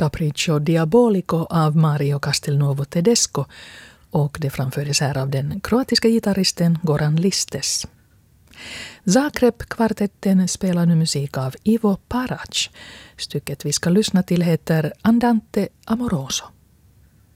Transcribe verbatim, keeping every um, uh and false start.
Capriccio Diabolico av Mario Castelnuovo Tedesco, och det framfördes här av den kroatiska gitarristen Goran Listes. Zagreb-kvartetten spelar nu musik av Ivo Parac. Stycket vi ska lyssna till heter Andante Amoroso.